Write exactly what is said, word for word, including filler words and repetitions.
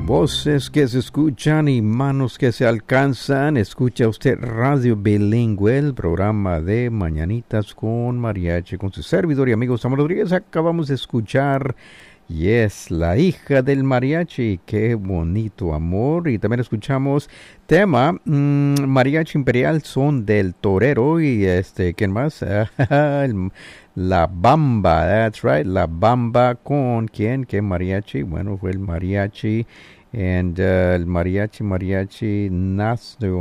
Voces que se escuchan y manos que se alcanzan. Escucha usted Radio Bilingüe, el programa de Mañanitas con Mariachi, con su servidor y amigo Samuel Rodríguez. Acabamos de escuchar Yes, la hija del mariachi. Qué bonito amor. Y también escuchamos tema mmm, Mariachi Imperial, son del torero. Y este, ¿quién más? el, La Bamba, that's right, La Bamba. ¿Con quién? ¿Qué mariachi? Bueno, fue el mariachi, and uh, el mariachi, mariachi, Nazo